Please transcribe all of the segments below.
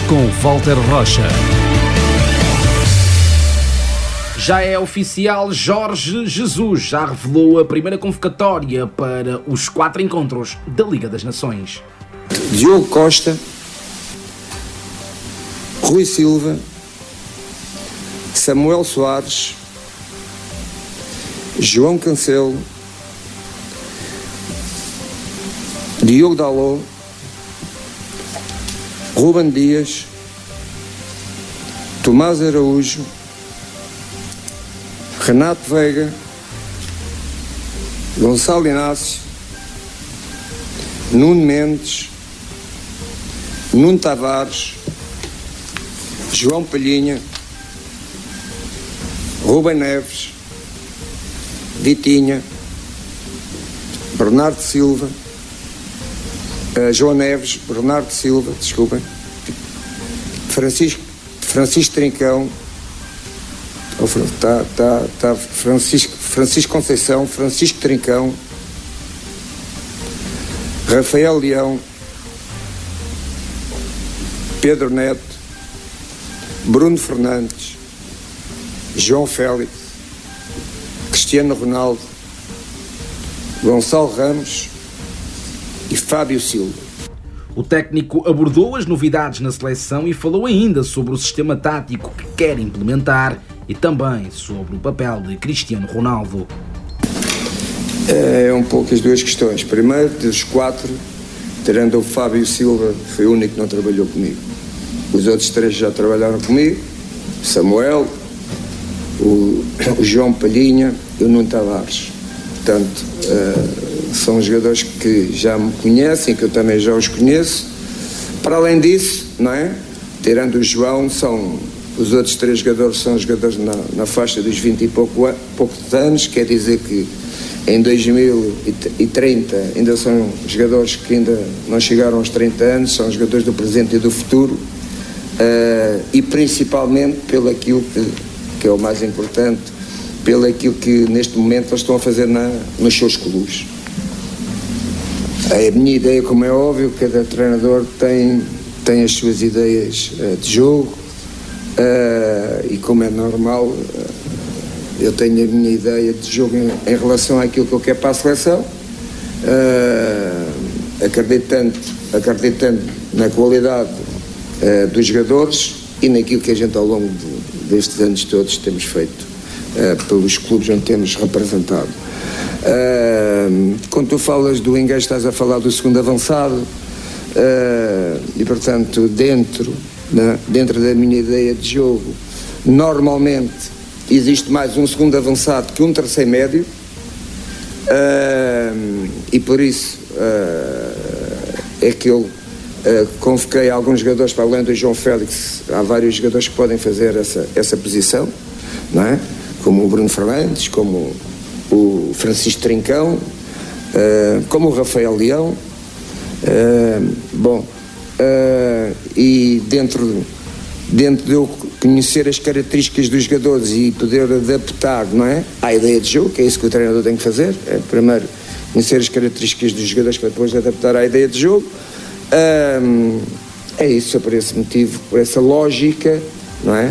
com Walter Rocha. Já é oficial, Jorge Jesus já revelou a primeira convocatória para os 4 encontros da Liga das Nações. Diogo Costa, Rui Silva, Samuel Soares, João Cancelo, Diogo Dalot, Ruben Dias, Tomás Araújo, Renato Veiga, Gonçalo Inácio, Nuno Mendes, Nuno Tavares, João Palhinha, Ruben Neves, Vitinha, Bernardo Silva, João Neves, Bernardo Silva, desculpem, Francisco Trincão, Francisco Conceição, Francisco Trincão, Rafael Leão, Pedro Neto, Bruno Fernandes, João Félix, Cristiano Ronaldo, Gonçalo Ramos e Fábio Silva. O técnico abordou as novidades na seleção e falou ainda sobre o sistema tático que quer implementar e também sobre o papel de Cristiano Ronaldo. É um pouco as duas questões. Primeiro, dos 4, tirando o Fábio Silva, foi o único que não trabalhou comigo. Os outros 3 já trabalharam comigo, Samuel, o João Palhinha e o Nuno Tavares. Portanto, são jogadores que já me conhecem, que eu também já os conheço. Para além disso, não é? Tirando o João, os outros 3 jogadores são jogadores na faixa dos 20 e poucos anos, quer dizer que em 2030 ainda são jogadores que ainda não chegaram aos 30 anos, são jogadores do presente e do futuro, e principalmente pelo aquilo que é o mais importante, pelo aquilo que neste momento eles estão a fazer nos seus clubes. A minha ideia, como é óbvio, cada treinador tem as suas ideias de jogo, e como é normal, eu tenho a minha ideia de jogo em relação àquilo que eu quero para a seleção, acreditando na qualidade dos jogadores e naquilo que a gente ao longo destes anos todos temos feito pelos clubes onde temos representado. Quando tu falas do engage, estás a falar do segundo avançado, e portanto dentro da minha ideia de jogo normalmente existe mais um segundo avançado que um terceiro médio, e por isso é que eu convoquei alguns jogadores. Para além do João Félix, há vários jogadores que podem fazer essa posição, não é? Como o Bruno Fernandes, como o Francisco Trincão, como o Rafael Leão, e dentro de eu conhecer as características dos jogadores e poder adaptar, não é, à ideia de jogo, que é isso que o treinador tem que fazer, é primeiro conhecer as características dos jogadores para depois adaptar à ideia de jogo. É isso, é por esse motivo, por essa lógica, não é,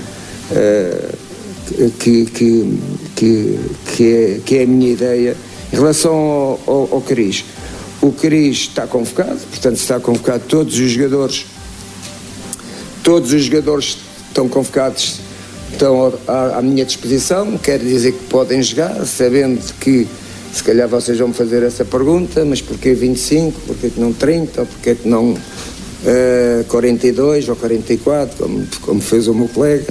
que é a minha ideia. Em relação ao Cariz, o Cariz está convocado, portanto está convocado todos os jogadores estão convocados, estão à minha disposição. Quer dizer que podem jogar, sabendo que se calhar vocês vão me fazer essa pergunta, mas porquê 25, porquê que não 30, ou porquê que não 42 ou 44, como fez o meu colega,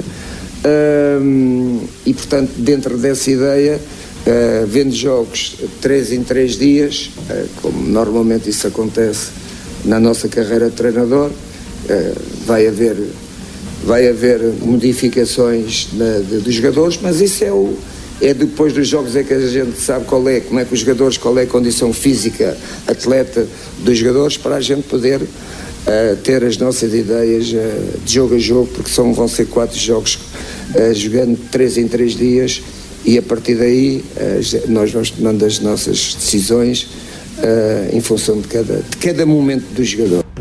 e portanto dentro dessa ideia, vendo jogos 3 em 3 dias, como normalmente isso acontece na nossa carreira de treinador, vai haver modificações dos jogadores, mas isso é depois dos jogos é que a gente sabe como é que os jogadores, qual é a condição física, atleta dos jogadores, para a gente poder ter as nossas ideias de jogo a jogo, porque vão ser 4 jogos jogando 3 em 3 dias, e a partir daí nós vamos tomando as nossas decisões em função de cada momento do jogador.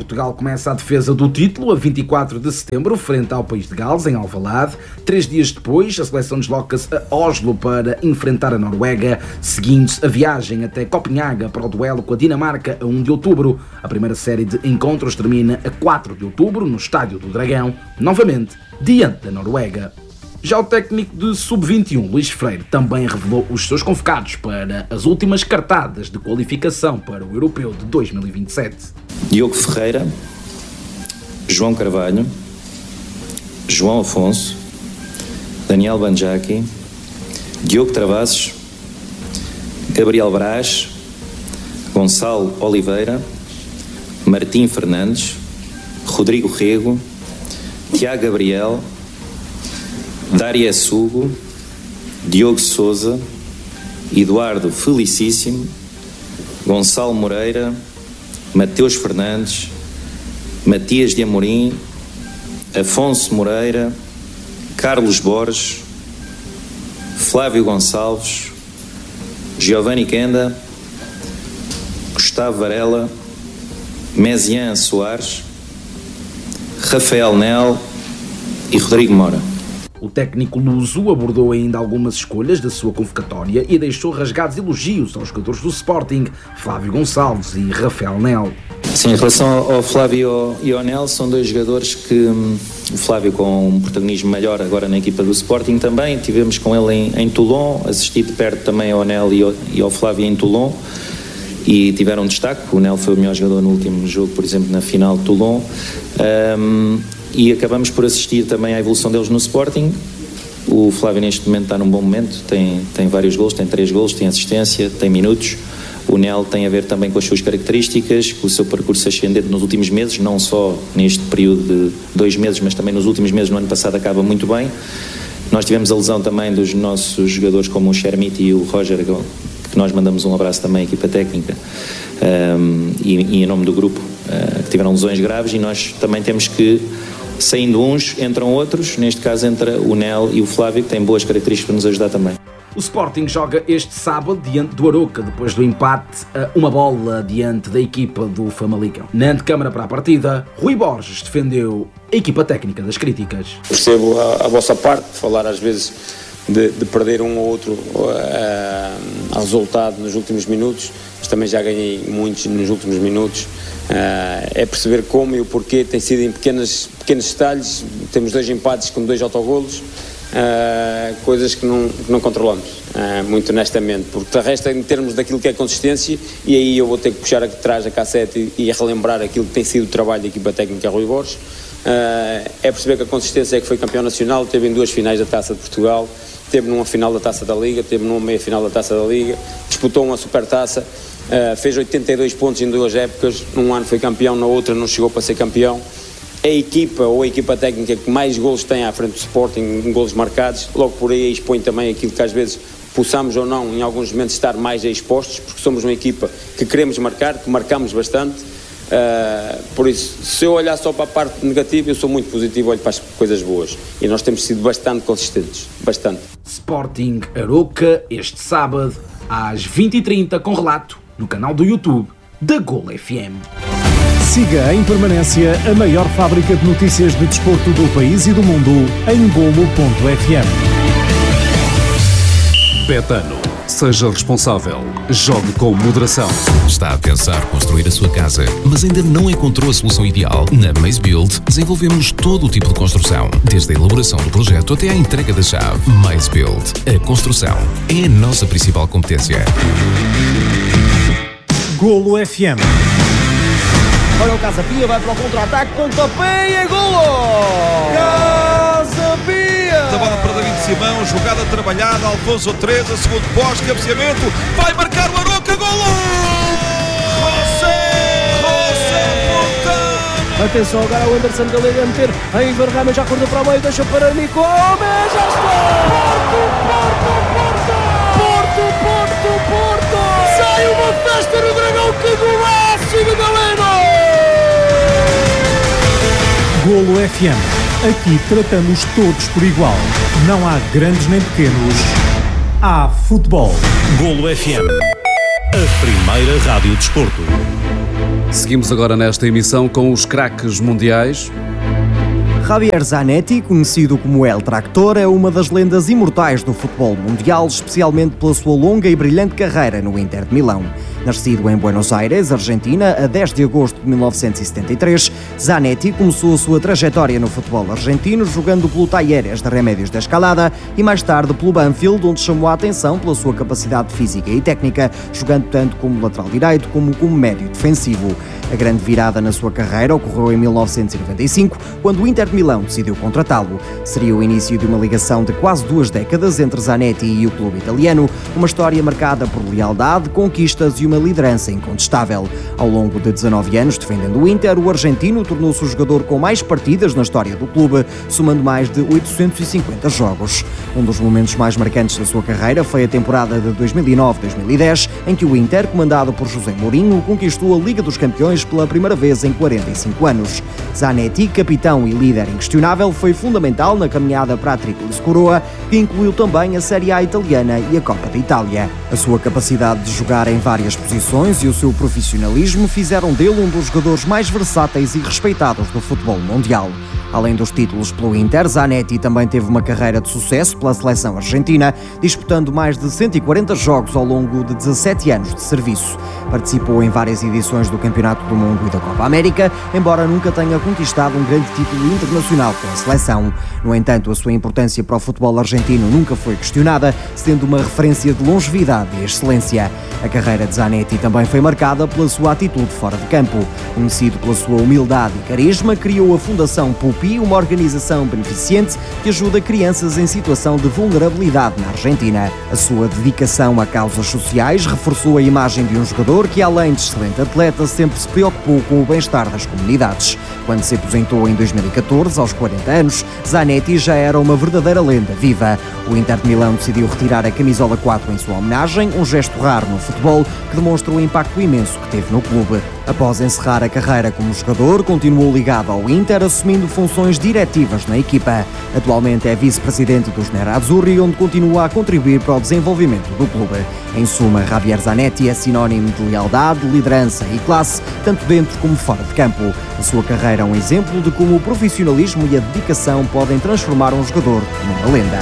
Portugal começa a defesa do título a 24 de setembro, frente ao país de Gales, em Alvalade. 3 dias depois, a seleção desloca-se a Oslo para enfrentar a Noruega, seguindo-se a viagem até Copenhaga para o duelo com a Dinamarca a 1 de outubro. A primeira série de encontros termina a 4 de outubro, no Estádio do Dragão, novamente diante da Noruega. Já o técnico de Sub-21, Luís Freire, também revelou os seus convocados para as últimas cartadas de qualificação para o Europeu de 2027. Diogo Ferreira, João Carvalho, João Afonso, Daniel Banjaki, Diogo Travassos, Gabriel Braz, Gonçalo Oliveira, Martim Fernandes, Rodrigo Rego, Tiago Gabriel, Dária Sugo, Diogo Sousa, Eduardo Felicíssimo, Gonçalo Moreira, Mateus Fernandes, Matias de Amorim, Afonso Moreira, Carlos Borges, Flávio Gonçalves, Giovanni Kenda, Gustavo Varela, Mesian Soares, Rafael Nel e Rodrigo Mora. O técnico luso abordou ainda algumas escolhas da sua convocatória e deixou rasgados elogios aos jogadores do Sporting, Flávio Gonçalves e Rafael Nel. Sim, em relação ao Flávio e ao Nel, são dois jogadores que o Flávio com um protagonismo maior agora na equipa do Sporting também, tivemos com ele em Toulon, assisti de perto também ao Nel e ao Flávio em Toulon e tiveram destaque. O Nel foi o melhor jogador no último jogo, por exemplo, na final de Toulon. E acabamos por assistir também à evolução deles no Sporting. O Flávio neste momento está num bom momento, tem vários golos, tem 3 golos, tem assistência, tem minutos. O Nel tem a ver também com as suas características, com o seu percurso ascendente nos últimos meses, não só neste período de 2 meses, mas também nos últimos meses. No ano passado acaba muito bem. Nós tivemos a lesão também dos nossos jogadores como o Shermit e o Roger, que nós mandamos um abraço também à equipa técnica e em nome do grupo, que tiveram lesões graves, e nós também temos que, saindo uns, entram outros. Neste caso entra o Nel e o Flávio, que têm boas características para nos ajudar também. O Sporting joga este sábado diante do Aroca, depois do empate a 1 bola diante da equipa do Famalicão. Na antecâmara para a partida, Rui Borges defendeu a equipa técnica das críticas. Percebo a vossa parte, falar às vezes de perder um ou outro ao resultado nos últimos minutos, mas também já ganhei muitos nos últimos minutos. É perceber como e o porquê, tem sido em pequenos detalhes. Temos 2 empates com 2 autogolos, coisas que não controlamos, muito honestamente, porque de resto, em termos daquilo que é consistência, e aí eu vou ter que puxar aqui atrás a cassete e relembrar aquilo que tem sido o trabalho da equipa técnica Rui Borges. É perceber que a consistência é que foi campeão nacional, teve em 2 finais da Taça de Portugal, teve numa final da Taça da Liga, teve numa meia final da Taça da Liga, disputou uma supertaça, fez 82 pontos em 2 épocas, num ano foi campeão, na outra não chegou para ser campeão. A equipa ou a equipa técnica que mais golos tem à frente do Sporting, golos marcados, logo por aí expõe também aquilo que às vezes possamos ou não em alguns momentos estar mais expostos, porque somos uma equipa que queremos marcar, que marcamos bastante. Por isso, se eu olhar só para a parte negativa, eu sou muito positivo, olho para as coisas boas, e nós temos sido bastante consistentes, bastante. Sporting Aroca este sábado às 20h30 com relato no canal do YouTube da Golo FM. Siga em permanência a maior fábrica de notícias de desporto do país e do mundo em golo.fm. Betano. Seja responsável. Jogue com moderação. Está a pensar construir a sua casa, mas ainda não encontrou a solução ideal? Na Maze Build desenvolvemos todo o tipo de construção, desde a elaboração do projeto até à entrega da chave. Maze Build. A construção é a nossa principal competência. Golo FM. Olha o Casa Pia, vai para o contra-ataque, pontapé e é golo! Casa Pia! A bola para David Simão, jogada trabalhada, Alfonso 3, a segundo poste, cabeceamento, vai marcar o Aroca, golo! José Fontana! Atenção, agora o Anderson Galego a meter, aí Vargama já cortou para o meio, deixa para Nico Gomes, já está! Porto! Sai uma festa no Dragão, que golaço do Galeno! Golo FM. Aqui tratamos todos por igual. Não há grandes nem pequenos. Há futebol. Golo FM. a primeira rádio desporto. Seguimos agora nesta emissão com os craques mundiais. Javier Zanetti, conhecido como El Tractor, é uma das lendas imortais do futebol mundial, especialmente pela sua longa e brilhante carreira no Inter de Milão. Nascido em Buenos Aires, Argentina, a 10 de agosto de 1973, Zanetti começou a sua trajetória no futebol argentino jogando pelo Talleres de Remédios da Escalada e mais tarde pelo Banfield, onde chamou a atenção pela sua capacidade física e técnica, jogando tanto como lateral direito como médio defensivo. A grande virada na sua carreira ocorreu em 1995, quando o Inter de Milão decidiu contratá-lo. Seria o início de uma ligação de quase 2 décadas entre Zanetti e o clube italiano, uma história marcada por lealdade, conquistas e uma liderança incontestável. Ao longo de 19 anos defendendo o Inter, o argentino tornou-se o jogador com mais partidas na história do clube, somando mais de 850 jogos. Um dos momentos mais marcantes da sua carreira foi a temporada de 2009-2010, em que o Inter, comandado por José Mourinho, conquistou a Liga dos Campeões pela primeira vez em 45 anos. Zanetti, capitão e líder inquestionável, foi fundamental na caminhada para a Tríplice Coroa, que incluiu também a Série A italiana e a Copa da Itália. A sua capacidade de jogar em várias posições e o seu profissionalismo fizeram dele um dos jogadores mais versáteis e respeitados do futebol mundial. Além dos títulos pelo Inter, Zanetti também teve uma carreira de sucesso pela seleção argentina, disputando mais de 140 jogos ao longo de 17 anos de serviço. Participou em várias edições do Campeonato do Mundo e da Copa América, embora nunca tenha conquistado um grande título internacional pela seleção. No entanto, a sua importância para o futebol argentino nunca foi questionada, sendo uma referência de longevidade e excelência. A carreira de Zanetti também foi marcada pela sua atitude fora de campo. Conhecido pela sua humildade e carisma, criou a Fundação Pupi, uma organização beneficente que ajuda crianças em situação de vulnerabilidade na Argentina. A sua dedicação a causas sociais reforçou a imagem de um jogador que, além de excelente atleta, sempre se preocupou com o bem-estar das comunidades. Quando se aposentou em 2014, aos 40 anos, Zanetti já era uma verdadeira lenda viva. O Inter de Milão decidiu retirar a camisola 4 em sua homenagem, um gesto raro no futebol que demonstra o impacto imenso que teve no clube. Após encerrar a carreira como jogador, continuou ligado ao Inter, assumindo funções diretivas na equipa. Atualmente é vice-presidente dos Nerazzurri, onde continua a contribuir para o desenvolvimento do clube. Em suma, Javier Zanetti é sinónimo de lealdade, liderança e classe, tanto dentro como fora de campo. A sua carreira é um exemplo de como o profissionalismo e a dedicação podem transformar um jogador numa lenda.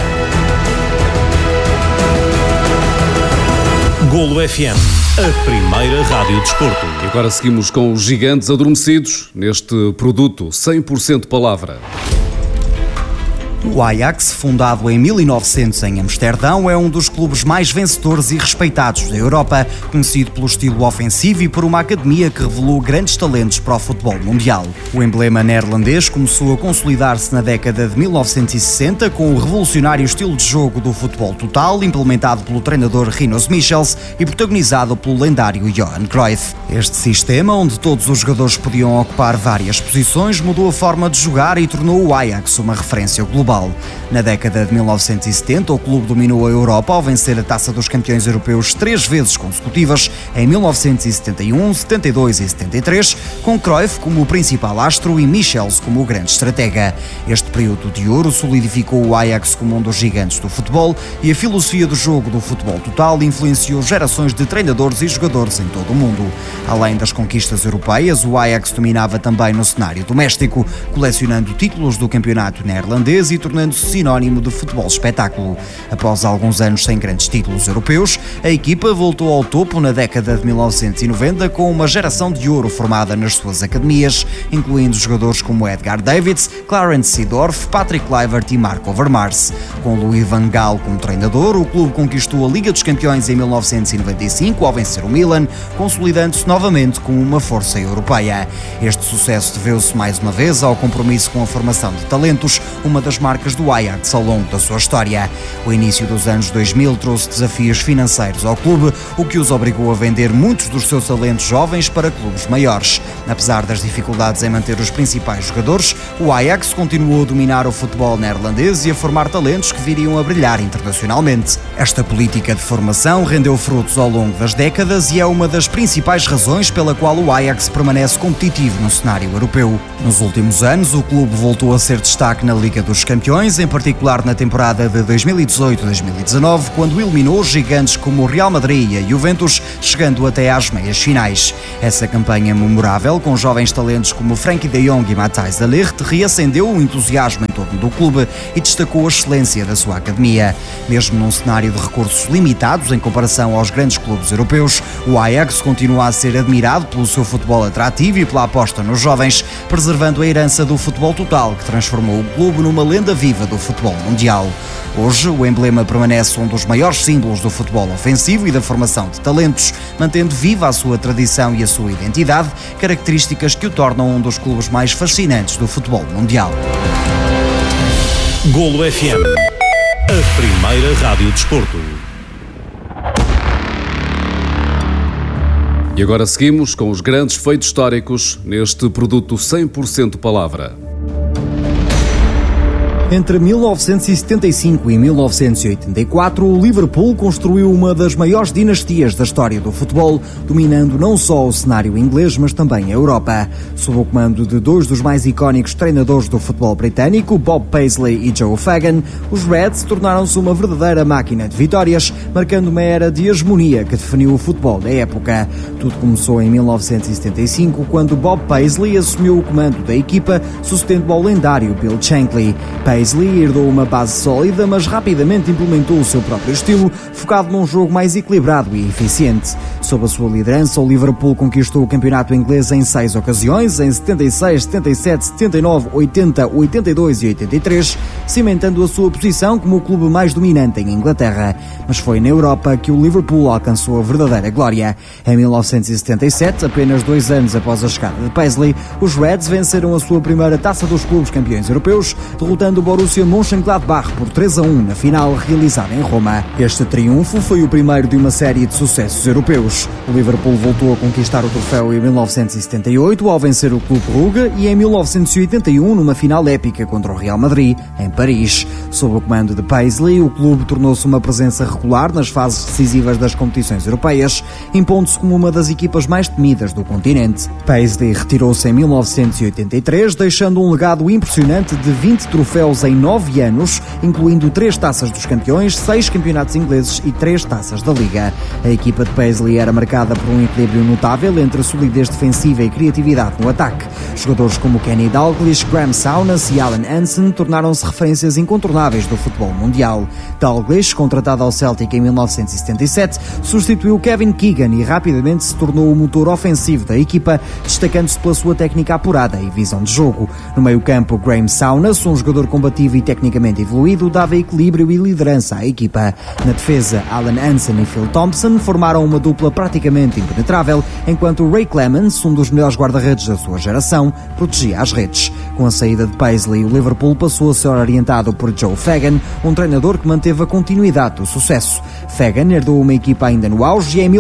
Golo FM, a primeira rádio desporto. E agora seguimos com os gigantes adormecidos neste produto 100% palavra. O Ajax, fundado em 1900 em Amsterdão, é um dos clubes mais vencedores e respeitados da Europa, conhecido pelo estilo ofensivo e por uma academia que revelou grandes talentos para o futebol mundial. O emblema neerlandês começou a consolidar-se na década de 1960 com o revolucionário estilo de jogo do futebol total, implementado pelo treinador Rinus Michels e protagonizado pelo lendário Johan Cruyff. Este sistema, onde todos os jogadores podiam ocupar várias posições, mudou a forma de jogar e tornou o Ajax uma referência global. Na década de 1970, o clube dominou a Europa ao vencer a Taça dos Campeões Europeus 3 vezes consecutivas, em 1971, 72 e 73, com Cruyff como o principal astro e Michels como o grande estratega. Este período de ouro solidificou o Ajax como um dos gigantes do futebol e a filosofia do jogo do futebol total influenciou gerações de treinadores e jogadores em todo o mundo. Além das conquistas europeias, o Ajax dominava também no cenário doméstico, colecionando títulos do campeonato neerlandês e tornando-se sinónimo de futebol espetáculo. Após alguns anos sem grandes títulos europeus, a equipa voltou ao topo na década de 1990 com uma geração de ouro formada nas suas academias, incluindo jogadores como Edgar Davids, Clarence Seedorf, Patrick Kluivert e Marco Overmars. Com Louis van Gaal como treinador, o clube conquistou a Liga dos Campeões em 1995 ao vencer o Milan, consolidando-se novamente como uma força europeia. Este sucesso deveu-se mais uma vez ao compromisso com a formação de talentos, uma das marcas do Ajax ao longo da sua história. O início dos anos 2000 trouxe desafios financeiros ao clube, o que os obrigou a vender muitos dos seus talentos jovens para clubes maiores. Apesar das dificuldades em manter os principais jogadores, o Ajax continuou a dominar o futebol neerlandês e a formar talentos que viriam a brilhar internacionalmente. Esta política de formação rendeu frutos ao longo das décadas e é uma das principais razões pela qual o Ajax permanece competitivo no cenário europeu. Nos últimos anos, o clube voltou a ser destaque na Liga dos Campeões campeões, em particular na temporada de 2018-2019, quando eliminou gigantes como o Real Madrid e a Juventus, chegando até às meias finais. Essa campanha memorável, com jovens talentos como Frenkie de Jong e Matthijs de Ligt, reacendeu o entusiasmo em torno do clube e destacou a excelência da sua academia. Mesmo num cenário de recursos limitados em comparação aos grandes clubes europeus, o Ajax continua a ser admirado pelo seu futebol atrativo e pela aposta nos jovens, preservando a herança do futebol total que transformou o clube numa lenda viva do futebol mundial. Hoje, o emblema permanece um dos maiores símbolos do futebol ofensivo e da formação de talentos, mantendo viva a sua tradição e a sua identidade, características que o tornam um dos clubes mais fascinantes do futebol mundial. Golo FM, a primeira rádio desporto. E agora seguimos com os grandes feitos históricos neste produto 100% palavra. Entre 1975 e 1984, o Liverpool construiu uma das maiores dinastias da história do futebol, dominando não só o cenário inglês, mas também a Europa. Sob o comando de dois dos mais icónicos treinadores do futebol britânico, Bob Paisley e Joe Fagan, os Reds tornaram-se uma verdadeira máquina de vitórias, marcando uma era de hegemonia que definiu o futebol da época. Tudo começou em 1975, quando Bob Paisley assumiu o comando da equipa, sucedendo ao lendário Bill Shankly. Paisley herdou uma base sólida, mas rapidamente implementou o seu próprio estilo, focado num jogo mais equilibrado e eficiente. Sob a sua liderança, o Liverpool conquistou o campeonato inglês em 6 ocasiões, em 76, 77, 79, 80, 82 e 83, cimentando a sua posição como o clube mais dominante em Inglaterra. Mas foi na Europa que o Liverpool alcançou a verdadeira glória. Em 1977, apenas 2 anos após a chegada de Paisley, os Reds venceram a sua primeira Taça dos Clubes Campeões Europeus, derrotando o Borussia Mönchengladbach por 3-1 na final realizada em Roma. Este triunfo foi o primeiro de uma série de sucessos europeus. O Liverpool voltou a conquistar o troféu em 1978 ao vencer o Clube Brugge e em 1981 numa final épica contra o Real Madrid, em Paris. Sob o comando de Paisley, o clube tornou-se uma presença regular nas fases decisivas das competições europeias, impondo-se como uma das equipas mais temidas do continente. Paisley retirou-se em 1983, deixando um legado impressionante de 20 troféus em 9 anos, incluindo 3 taças dos campeões, 6 campeonatos ingleses e 3 taças da Liga. A equipa de Paisley era marcada por um equilíbrio notável entre a solidez defensiva e criatividade no ataque. Jogadores como Kenny Dalglish, Graham Souness e Alan Hansen tornaram-se referências incontornáveis do futebol mundial. Dalglish, contratado ao Celtic em 1977, substituiu Kevin Keegan e rapidamente se tornou o motor ofensivo da equipa, destacando-se pela sua técnica apurada e visão de jogo. No meio-campo, Graham Souness, um jogador combativo e tecnicamente evoluído, dava equilíbrio e liderança à equipa. Na defesa, Alan Hansen e Phil Thompson formaram uma dupla praticamente impenetrável, enquanto Ray Clemens, um dos melhores guarda-redes da sua geração, protegia as redes. Com a saída de Paisley, o Liverpool passou a ser orientado por Joe Fagan, um treinador que manteve a continuidade do sucesso. Fagan herdou uma equipa ainda no auge e em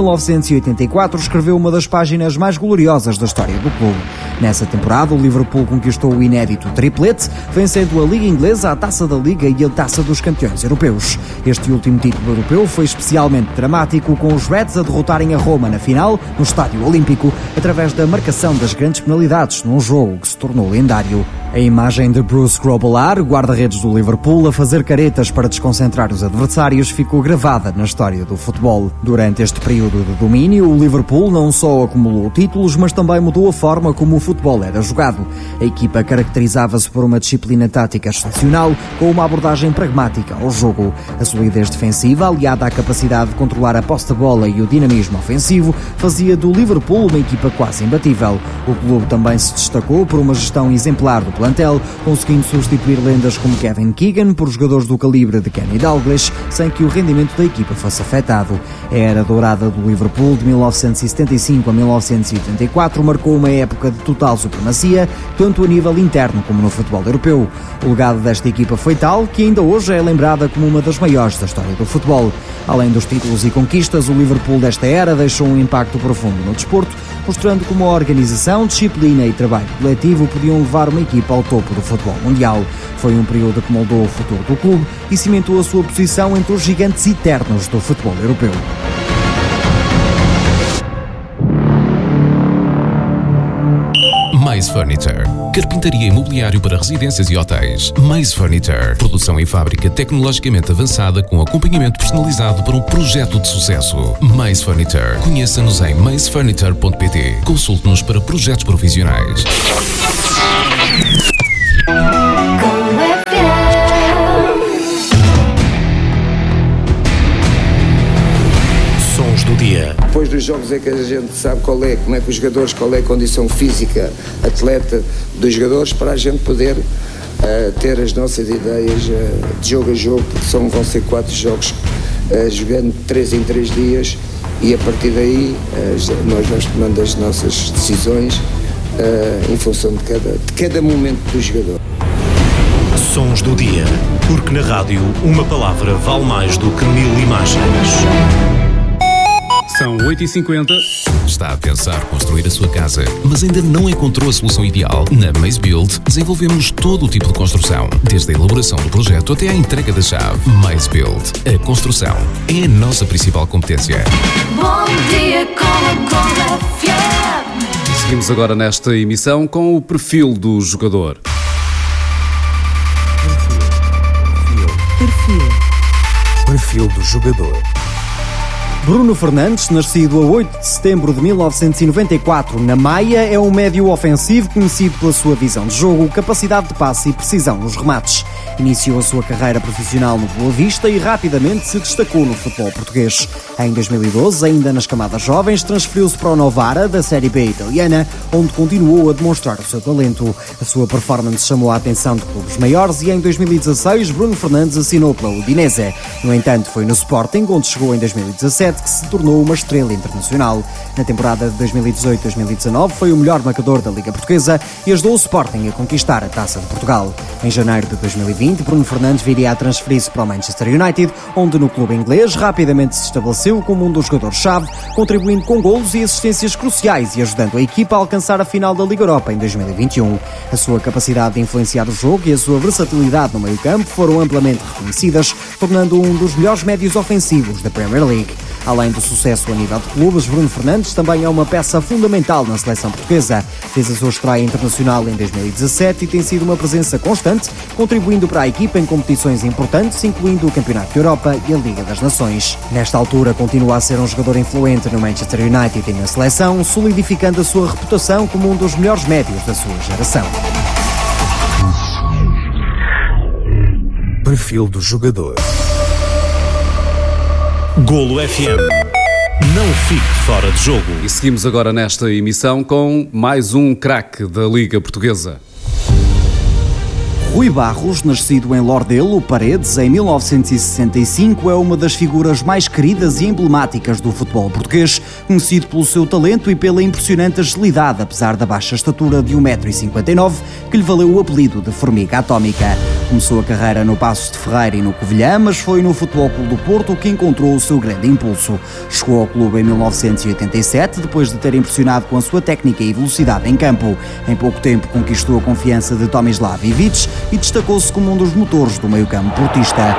1984 escreveu uma das páginas mais gloriosas da história do clube. Nessa temporada, o Liverpool conquistou o inédito triplete, vencendo a Liga Inglesa, a Taça da Liga e a Taça dos Campeões Europeus. Este último título europeu foi especialmente dramático, com os Reds a derrotarem a Roma na final, no Estádio Olímpico, através da marcação das grandes penalidades num jogo que se tornou lendário. A imagem de Bruce Grobbelaar, guarda-redes do Liverpool, a fazer caretas para desconcentrar os adversários, ficou gravada na história do futebol. Durante este período de domínio, o Liverpool não só acumulou títulos, mas também mudou a forma como o futebol era jogado. A equipa caracterizava-se por uma disciplina tática excepcional, com uma abordagem pragmática ao jogo. A solidez defensiva, aliada à capacidade de controlar a posse de bola e o dinamismo ofensivo, fazia do Liverpool uma equipa quase imbatível. O clube também se destacou por uma gestão exemplar do plantel, conseguindo substituir lendas como Kevin Keegan por jogadores do calibre de Kenny Dalglish, sem que o rendimento da equipa fosse afetado. A era dourada do Liverpool, de 1975 a 1984, marcou uma época de total supremacia, tanto a nível interno como no futebol europeu. O legado desta equipa foi tal que ainda hoje é lembrada como uma das maiores da história do futebol. Além dos títulos e conquistas, o Liverpool desta era deixou um impacto profundo no desporto, mostrando como a organização, disciplina e trabalho coletivo podiam levar uma equipa ao topo do futebol mundial. Foi um período que moldou o futuro do clube e cimentou a sua posição entre os gigantes eternos do futebol europeu. Maze Furniture. Carpintaria e imobiliário para residências e hotéis. Maze Furniture. Produção em fábrica tecnologicamente avançada com acompanhamento personalizado para um projeto de sucesso. Maze Furniture. Conheça-nos em mazefurniture.pt. Consulte-nos para projetos profissionais. Sons do dia. Depois dos jogos é que a gente sabe como é que os jogadores, qual é a condição física, atleta dos jogadores, para a gente poder ter as nossas ideias de jogo a jogo, porque vão ser 4 jogos jogando 3 em 3 dias, e a partir daí nós vamos tomando as nossas decisões em função de cada momento do jogador. Sons do dia, porque na rádio uma palavra vale mais do que 1000 imagens. São 8h50. Está a pensar construir a sua casa, mas ainda não encontrou a solução ideal? Na Maze Build desenvolvemos todo o tipo de construção, desde a elaboração do projeto até à entrega da chave. Maze Build. A construção é a nossa principal competência. Bom dia com a FM. Seguimos agora nesta emissão com o perfil do jogador. Perfil do jogador. Bruno Fernandes, nascido a 8 de setembro de 1994 na Maia, é um médio ofensivo conhecido pela sua visão de jogo, capacidade de passe e precisão nos remates. Iniciou a sua carreira profissional no Boa Vista e rapidamente se destacou no futebol português. Em 2012, ainda nas camadas jovens, transferiu-se para o Novara, da Série B italiana, onde continuou a demonstrar o seu talento. A sua performance chamou a atenção de clubes maiores e em 2016 Bruno Fernandes assinou pela Udinese. No entanto, foi no Sporting, onde chegou em 2017, que se tornou uma estrela internacional. Na temporada de 2018-2019 foi o melhor marcador da Liga Portuguesa e ajudou o Sporting a conquistar a Taça de Portugal. Em janeiro de 2020, Bruno Fernandes viria a transferir-se para o Manchester United, onde no clube inglês rapidamente se estabeleceu como um dos jogadores-chave, contribuindo com golos e assistências cruciais e ajudando a equipa a alcançar a final da Liga Europa em 2021. A sua capacidade de influenciar o jogo e a sua versatilidade no meio-campo foram amplamente reconhecidas, tornando-o um dos melhores médios ofensivos da Premier League. Além do sucesso a nível de clubes, Bruno Fernandes também é uma peça fundamental na seleção portuguesa. Fez a sua estreia internacional em 2017 e tem sido uma presença constante, contribuindo para a equipa em competições importantes, incluindo o Campeonato da Europa e a Liga das Nações. Nesta altura, continua a ser um jogador influente no Manchester United e na seleção, solidificando a sua reputação como um dos melhores médios da sua geração. Perfil do jogador. Golo FM. Não fique fora de jogo. E seguimos agora nesta emissão com mais um craque da Liga Portuguesa. Rui Barros, nascido em Lordelo, Paredes, em 1965, é uma das figuras mais queridas e emblemáticas do futebol português, conhecido pelo seu talento e pela impressionante agilidade, apesar da baixa estatura de 1,59 m, que lhe valeu o apelido de Formiga Atómica. Começou a carreira no Passos de Ferreira e no Covilhã, mas foi no Futebol Clube do Porto que encontrou o seu grande impulso. Chegou ao clube em 1987, depois de ter impressionado com a sua técnica e velocidade em campo. Em pouco tempo conquistou a confiança de Tomislav Ivic e destacou-se como um dos motores do meio-campo portista.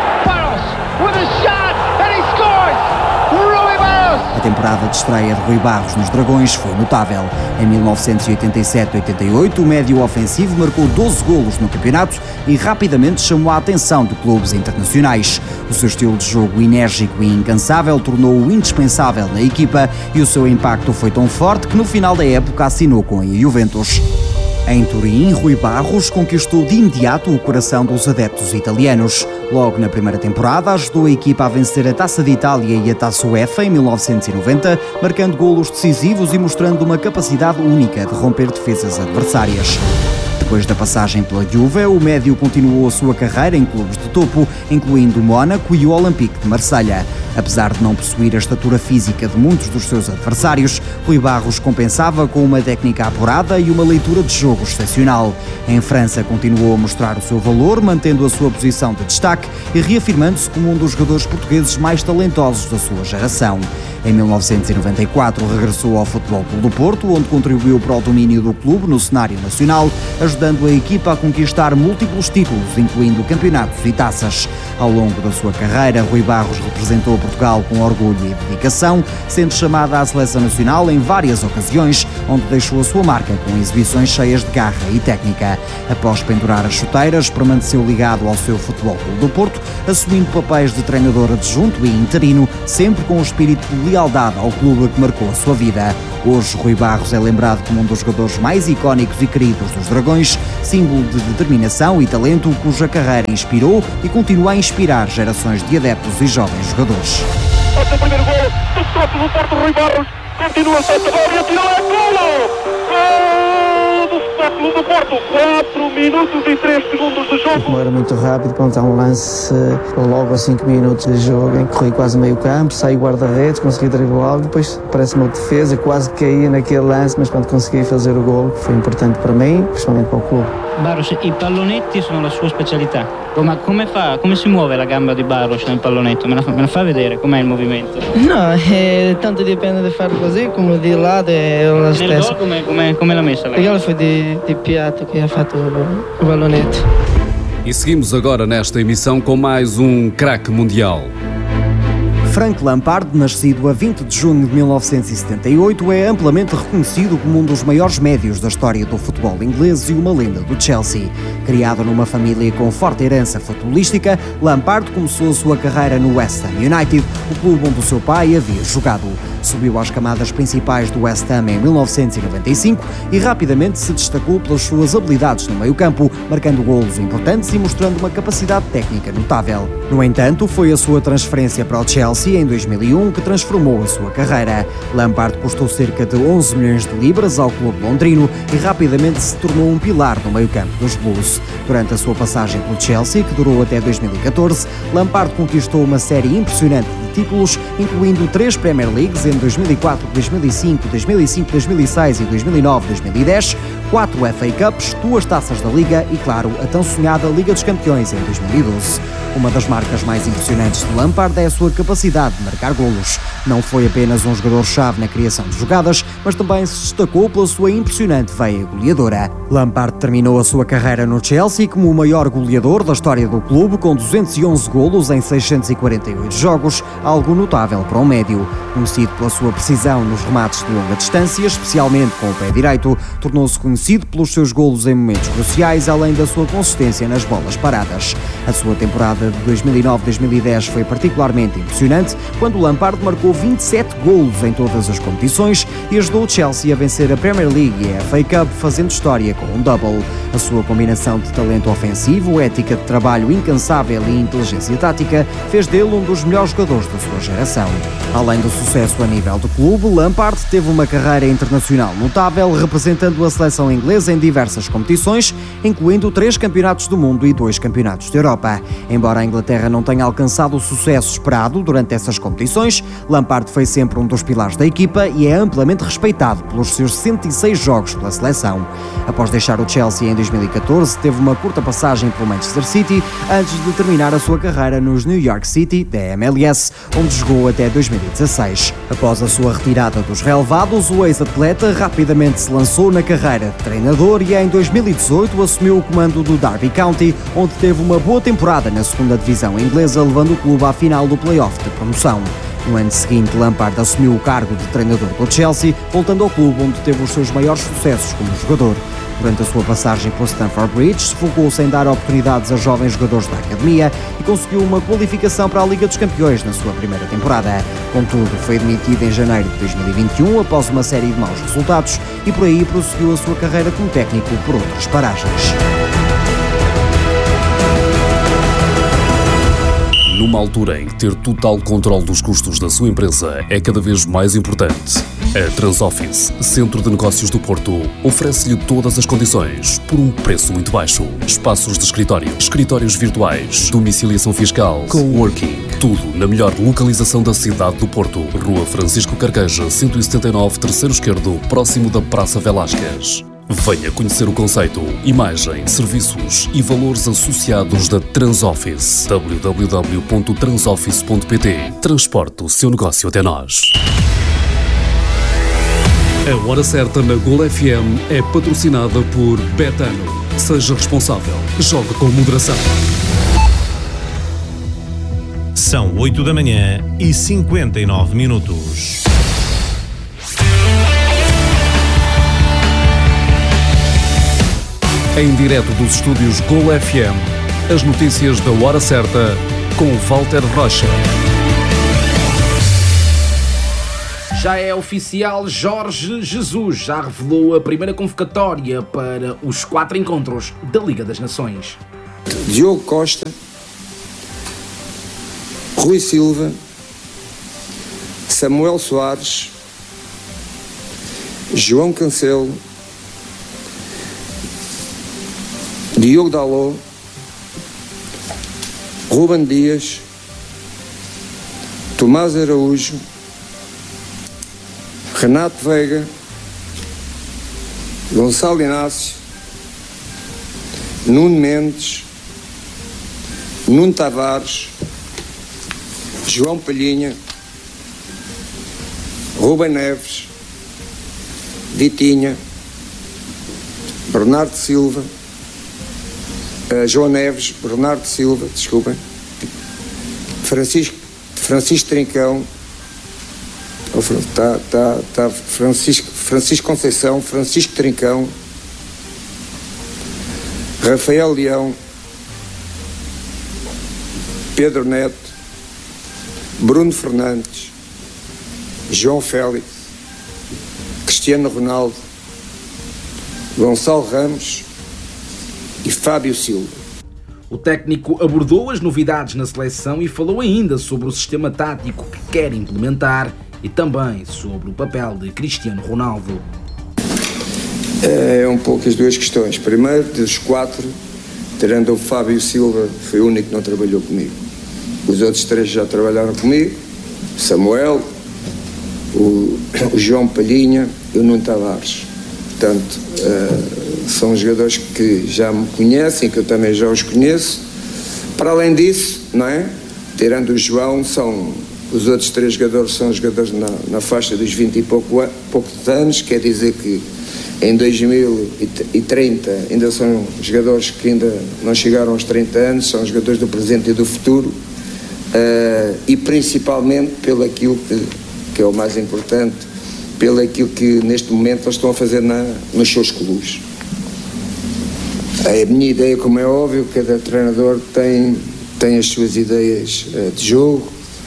A temporada de estreia de Rui Barros nos Dragões foi notável. Em 1987-88, o médio ofensivo marcou 12 golos no campeonato e rapidamente chamou a atenção de clubes internacionais. O seu estilo de jogo enérgico e incansável tornou-o indispensável na equipa e o seu impacto foi tão forte que no final da época assinou com a Juventus. Em Turim, Rui Barros conquistou de imediato o coração dos adeptos italianos. Logo na primeira temporada, ajudou a equipa a vencer a Taça de Itália e a Taça UEFA em 1990, marcando golos decisivos e mostrando uma capacidade única de romper defesas adversárias. Depois da passagem pela Juve, o médio continuou a sua carreira em clubes de topo, incluindo o Mónaco e o Olympique de Marselha. Apesar de não possuir a estatura física de muitos dos seus adversários, Rui Barros compensava com uma técnica apurada e uma leitura de jogo excepcional. Em França, continuou a mostrar o seu valor, mantendo a sua posição de destaque e reafirmando-se como um dos jogadores portugueses mais talentosos da sua geração. Em 1994, regressou ao Futebol Clube do Porto, onde contribuiu para o domínio do clube no cenário nacional, ajudando a equipa a conquistar múltiplos títulos, incluindo campeonatos e taças. Ao longo da sua carreira, Rui Barros representou Portugal com orgulho e dedicação, sendo chamada à seleção nacional em várias ocasiões, onde deixou a sua marca com exibições cheias de garra e técnica. Após pendurar as chuteiras, permaneceu ligado ao seu Futebol Clube do Porto, assumindo papéis de treinador adjunto e interino, sempre com o espírito de lealdade ao clube que marcou a sua vida. Hoje, Rui Barros é lembrado como um dos jogadores mais icónicos e queridos dos Dragões, símbolo de determinação e talento cuja carreira inspirou e continua a inspirar gerações de adeptos e jovens jogadores. O primeiro gol do Futebol Clube do Porto, Rui Barros, continua a ser e atirou a golo! Gol do Futebol Clube do Porto, 4 minutos e 3 segundos de jogo. Era muito rápido, quando há um lance logo a 5 minutos de jogo, em que corri quase meio campo, saí guarda-redes, consegui driblá-lo, depois parece uma defesa, quase caí naquele lance, mas quando consegui fazer o gol, que foi importante para mim, principalmente para o clube. Barros, i pallonetti sono la sua specialità. Ma come si muove la gamba di Barros nel pallonetto? Me la fa vedere, com'è il movimento? No, tanto dipende di fare così come di lato è la stessa. Nel gol come l'ha messa lei? Ela foi de Piatto que ha fatto o ballonetto. E seguimos agora nesta emissão com mais um craque mundial. Frank Lampard, nascido a 20 de junho de 1978, é amplamente reconhecido como um dos maiores médios da história do futebol inglês e uma lenda do Chelsea. Criado numa família com forte herança futebolística, Lampard começou a sua carreira no West Ham United, o clube onde o seu pai havia jogado. Subiu às camadas principais do West Ham em 1995 e rapidamente se destacou pelas suas habilidades no meio-campo, marcando golos importantes e mostrando uma capacidade técnica notável. No entanto, foi a sua transferência para o Chelsea em 2001 que transformou a sua carreira. Lampard custou cerca de 11 milhões de libras ao clube londrino e rapidamente se tornou um pilar no meio-campo dos Blues. Durante a sua passagem pelo Chelsea, que durou até 2014, Lampard conquistou uma série impressionante de títulos, incluindo 3 Premier Leagues em 2004, 2005, 2006 e 2009-2010, 4 FA Cups, 2 taças da Liga e, claro, a tão sonhada Liga dos Campeões em 2012. Uma das marcas mais impressionantes de Lampard é a sua capacidade de marcar golos. Não foi apenas um jogador-chave na criação de jogadas, mas também se destacou pela sua impressionante veia goleadora. Lampard terminou a sua carreira no Chelsea como o maior goleador da história do clube, com 211 golos em 648 jogos, algo notável para um médio. Conhecido pela sua precisão nos remates de longa distância, especialmente com o pé direito, tornou-se conhecido pelos seus golos em momentos cruciais, além da sua consistência nas bolas paradas. A sua temporada de 2009-2010 foi particularmente impressionante, quando Lampard marcou 27 golos em todas as competições e ajudou o Chelsea a vencer a Premier League e a FA Cup, fazendo história com um double. A sua combinação de talento ofensivo, ética de trabalho incansável e inteligência tática fez dele um dos melhores jogadores da sua geração. Além do sucesso a nível do clube, Lampard teve uma carreira internacional notável, representando a seleção inglesa em diversas competições, incluindo 3 campeonatos do mundo e 2 campeonatos da Europa. Embora a Inglaterra não tenha alcançado o sucesso esperado durante essas competições, Lampard foi sempre um dos pilares da equipa e é amplamente respeitado pelos seus 106 jogos pela seleção. Após deixar o Chelsea em 2014, teve uma curta passagem pelo Manchester City, antes de terminar a sua carreira nos New York City, da MLS, onde jogou até 2016. Após a sua retirada dos relevados, o ex-atleta rapidamente se lançou na carreira de treinador e em 2018 assumiu o comando do Derby County, onde teve uma boa temporada na segunda divisão inglesa, levando o clube à final do play-off de promoção. No ano seguinte, Lampard assumiu o cargo de treinador do Chelsea, voltando ao clube onde teve os seus maiores sucessos como jogador. Durante a sua passagem pelo Stamford Bridge, focou-se em dar oportunidades a jovens jogadores da academia e conseguiu uma qualificação para a Liga dos Campeões na sua primeira temporada. Contudo, foi demitido em janeiro de 2021 após uma série de maus resultados e por aí prosseguiu a sua carreira como técnico por outras paragens. Numa altura em que ter total controle dos custos da sua empresa é cada vez mais importante, a Transoffice, Centro de Negócios do Porto, oferece-lhe todas as condições por um preço muito baixo. Espaços de escritório, escritórios virtuais, domiciliação fiscal, coworking, tudo na melhor localização da cidade do Porto. Rua Francisco Carqueja, 179, terceiro esquerdo, próximo da Praça Velásquez. Venha conhecer o conceito, imagem, serviços e valores associados da Transoffice. www.transoffice.pt. Transporte o seu negócio até nós. A Hora Certa na Gol FM é patrocinada por Betano. Seja responsável. Jogue com moderação. São 8 da manhã e 59 minutos. Em direto dos estúdios Gol FM, as notícias da hora certa com Walter Rocha. Já é oficial, Jorge Jesus já revelou a primeira convocatória para os 4 encontros da Liga das Nações. Diogo Costa, Rui Silva, Samuel Soares, João Cancelo, Diogo Dalot, Ruben Dias, Tomás Araújo, Renato Veiga, Gonçalo Inácio, Nuno Mendes, Nuno Tavares, João Palhinha, Ruben Neves, Vitinha, Bernardo Silva, João Neves, Bernardo Silva, desculpem, Francisco Trincão, Francisco Conceição, Francisco Trincão, Rafael Leão, Pedro Neto, Bruno Fernandes, João Félix, Cristiano Ronaldo, Gonçalo Ramos e Fábio Silva. O técnico abordou as novidades na seleção e falou ainda sobre o sistema tático que quer implementar e também sobre o papel de Cristiano Ronaldo. É um pouco as duas questões. Primeiro, dos 4, tirando o Fábio Silva, foi o único que não trabalhou comigo. Os outros 3 já trabalharam comigo, Samuel, o João Palhinha e o Nuno Tavares. Portanto, são jogadores que já me conhecem, que eu também já os conheço. Para além disso, não é? Tirando o João, os outros 3 jogadores são jogadores na faixa dos 20 e poucos anos, quer dizer que em 2030 ainda são jogadores que ainda não chegaram aos 30 anos, são jogadores do presente e do futuro, e principalmente pelo aquilo que é o mais importante, pelo aquilo que neste momento eles estão a fazer nos seus clubes. A minha ideia, como é óbvio, cada treinador tem as suas ideias de jogo,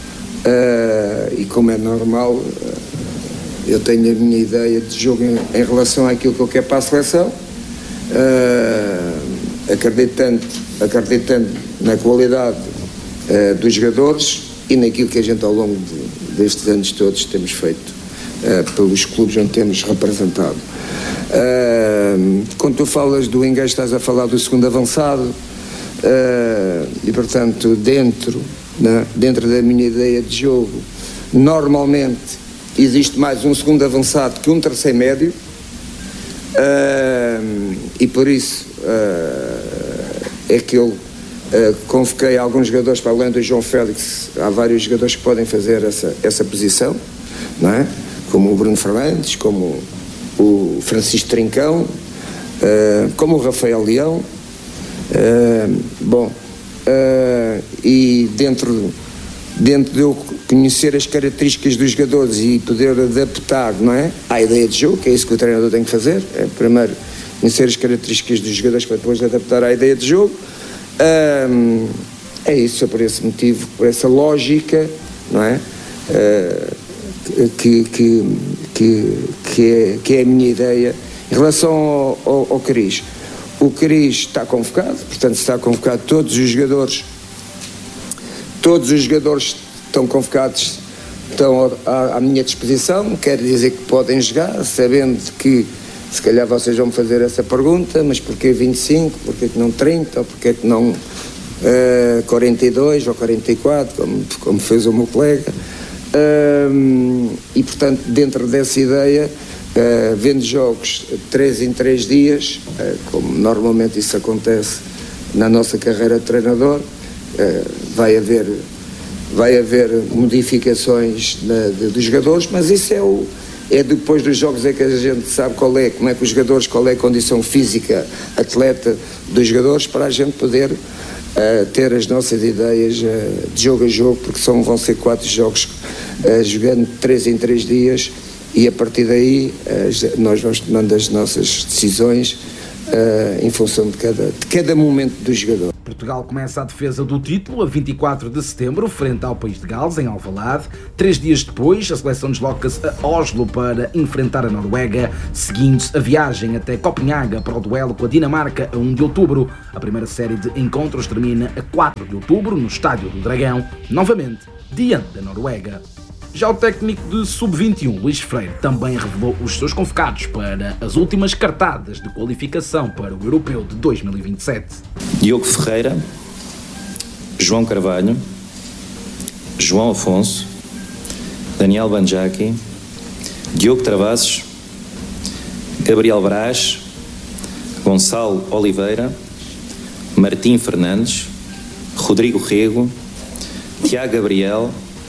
e como é normal, eu tenho a minha ideia de jogo em relação àquilo que eu quero para a seleção, acreditando na qualidade dos jogadores e naquilo que a gente ao longo destes anos todos temos feito pelos clubes onde temos representado. Quando tu falas do engage, estás a falar do segundo avançado, e portanto dentro da minha ideia de jogo, normalmente existe mais um segundo avançado que um terceiro médio, e por isso é que eu convoquei alguns jogadores, para além do João Félix, há vários jogadores que podem fazer essa posição, não é? Como o Bruno Fernandes, como o Francisco Trincão, como o Rafael Leão, e dentro de eu conhecer as características dos jogadores e poder adaptar, não é, à ideia de jogo, que é isso que o treinador tem que fazer, é primeiro conhecer as características dos jogadores para depois adaptar à ideia de jogo. É isso, por esse motivo, por essa lógica, não é, que é a minha ideia. Em relação ao Cris, o Cris está convocado, portanto está convocado todos os jogadores estão convocados, estão à minha disposição, quer dizer que podem jogar, sabendo que se calhar vocês vão me fazer essa pergunta, mas porquê 25, porquê que não 30, ou porquê que não 42 ou 44, como fez o meu colega, e portanto dentro dessa ideia, vendo jogos 3 em 3 dias, como normalmente isso acontece na nossa carreira de treinador, vai haver modificações dos jogadores, mas isso é depois dos jogos é que a gente sabe como é que os jogadores, qual é a condição física, atleta dos jogadores, para a gente poder a ter as nossas ideias de jogo a jogo, porque vão ser 4 jogos jogando 3 em 3 dias, e a partir daí nós vamos tomando as nossas decisões em função de cada momento do jogador. Portugal começa a defesa do título a 24 de setembro, frente ao País de Gales, em Alvalade. 3 dias depois, a seleção desloca-se a Oslo para enfrentar a Noruega, seguindo a viagem até Copenhaga para o duelo com a Dinamarca a 1 de outubro. A primeira série de encontros termina a 4 de outubro, no Estádio do Dragão, novamente diante da Noruega. Já o técnico de Sub-21, Luís Freire, também revelou os seus convocados para as últimas cartadas de qualificação para o Europeu de 2027. Diogo Ferreira, João Carvalho, João Afonso, Daniel Banjaki, Diogo Travassos, Gabriel Braz, Gonçalo Oliveira, Martim Fernandes, Rodrigo Rego, Tiago Gabriel,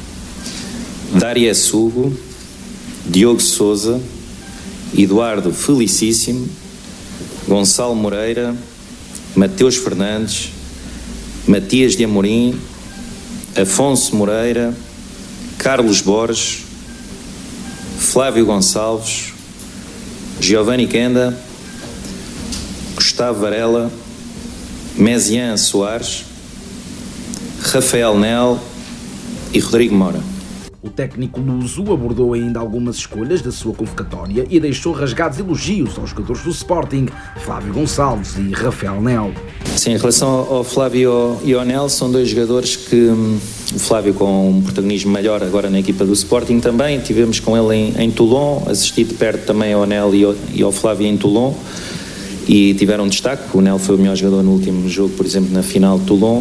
Dária Sugo, Diogo Sousa, Eduardo Felicíssimo, Gonçalo Moreira, Mateus Fernandes, Matias de Amorim, Afonso Moreira, Carlos Borges, Flávio Gonçalves, Giovanni Kenda, Gustavo Varela, Mesian Soares, Rafael Nel e Rodrigo Moura. O técnico luso abordou ainda algumas escolhas da sua convocatória e deixou rasgados elogios aos jogadores do Sporting, Flávio Gonçalves e Rafael Nel. Sim, em relação ao Flávio e ao Nel, são 2 jogadores que o Flávio com um protagonismo maior agora na equipa do Sporting também, tivemos com ele em Toulon, assisti de perto também ao Nel e ao Flávio em Toulon, e tiveram destaque. O Nel foi o melhor jogador no último jogo, por exemplo, na final de Toulon.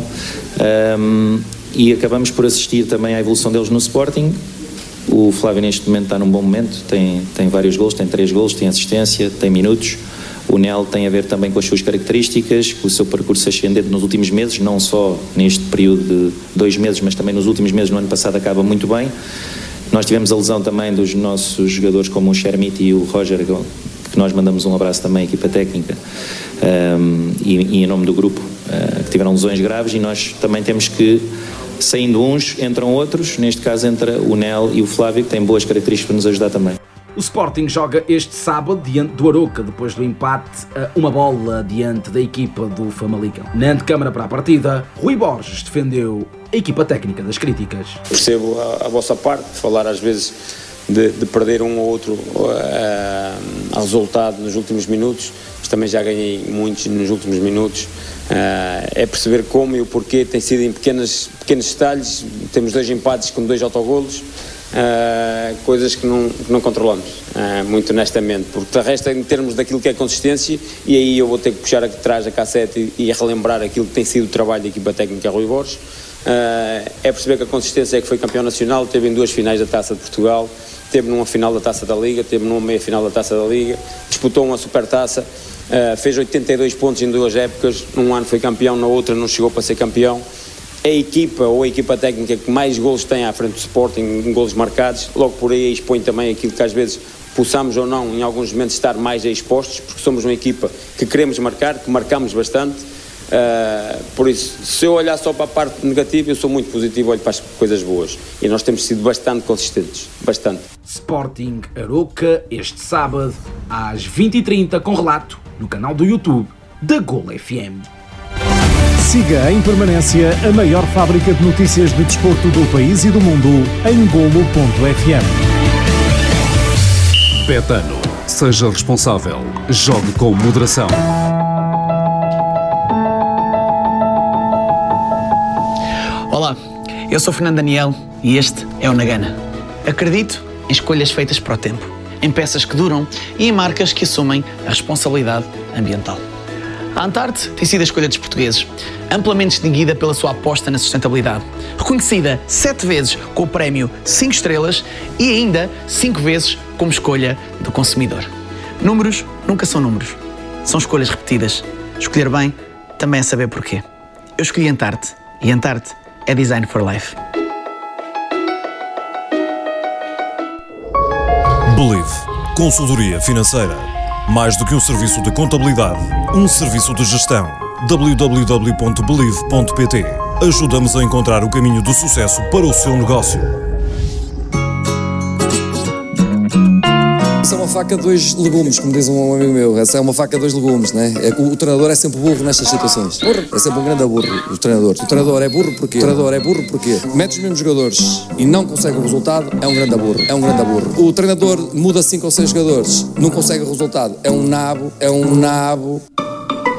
E acabamos por assistir também à evolução deles no Sporting. O Flávio neste momento está num bom momento, tem vários golos, tem 3 golos, tem assistência, tem minutos. O Nel tem a ver também com as suas características, com o seu percurso ascendente nos últimos meses, não só neste período de 2 meses, mas também nos últimos meses. No ano passado acaba muito bem. Nós tivemos a lesão também dos nossos jogadores como o Shermit e o Roger, que nós mandamos um abraço também à equipa técnica, e em nome do grupo, que tiveram lesões graves, e nós também temos que, saindo uns, entram outros. Neste caso entra o Nel e o Flávio, que têm boas características para nos ajudar também. O Sporting joga este sábado diante do Aroca, depois do empate a 1 bola diante da equipa do Famalicão. Na antecâmara para a partida, Rui Borges defendeu a equipa técnica das críticas. Percebo a vossa parte, falar às vezes de perder um ou outro resultado nos últimos minutos, mas também já ganhei muitos nos últimos minutos. É perceber como e o porquê, tem sido em pequenos detalhes. Temos 2 empates com 2 autogolos, coisas que não controlamos, muito honestamente, porque de resto, em termos daquilo que é consistência, e aí eu vou ter que puxar aqui atrás a cassete e relembrar aquilo que tem sido o trabalho da equipa técnica Rui Borges. É perceber que a consistência é que foi campeão nacional, teve em 2 finais da Taça de Portugal, teve numa final da Taça da Liga, teve numa meia final da Taça da Liga, disputou uma supertaça, fez 82 pontos em 2 épocas, num ano foi campeão, na outra não chegou para ser campeão. A equipa ou a equipa técnica que mais golos tem à frente do Sporting, em golos marcados, logo por aí expõe também aquilo que às vezes possamos ou não em alguns momentos estar mais expostos, porque somos uma equipa que queremos marcar, que marcamos bastante. Por isso, se eu olhar só para a parte negativa, eu sou muito positivo, olho para as coisas boas, e nós temos sido bastante consistentes, bastante. Sporting Aroca este sábado às 20h30 com relato no canal do YouTube da Gol FM. Siga em permanência a maior fábrica de notícias de desporto do país e do mundo em golo.fm. Betano, seja responsável, jogue com moderação. Olá, eu sou Fernando Daniel e este é o Nagana. Acredito em escolhas feitas para o tempo, em peças que duram e em marcas que assumem a responsabilidade ambiental. A Antarte tem sido a escolha dos portugueses, amplamente distinguida pela sua aposta na sustentabilidade, reconhecida 7 vezes com o prémio 5 estrelas e ainda 5 vezes como escolha do consumidor. Números nunca são números, são escolhas repetidas. Escolher bem também é saber porquê. Eu escolhi Antarte e Antarte é Design for Life. Believe. Consultoria financeira. Mais do que um serviço de contabilidade, um serviço de gestão. www.believe.pt. Ajuda-nos a encontrar o caminho do sucesso para o seu negócio. Essa é uma faca de dois legumes, como diz um amigo meu. Essa é uma faca de dois legumes, né? O treinador é sempre burro nestas situações. É sempre um grande burro, o treinador. O treinador é burro porquê? Mete os mesmos jogadores e não consegue o resultado, é um grande burro. O treinador muda 5 ou 6 jogadores, não consegue o resultado, é um nabo.